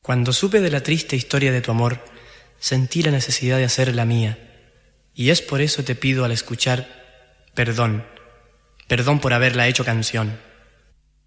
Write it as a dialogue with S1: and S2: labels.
S1: Cuando supe de la triste historia de tu amor, sentí la necesidad de hacer la mía, y es por eso te pido al escuchar perdón, perdón por haberla hecho canción.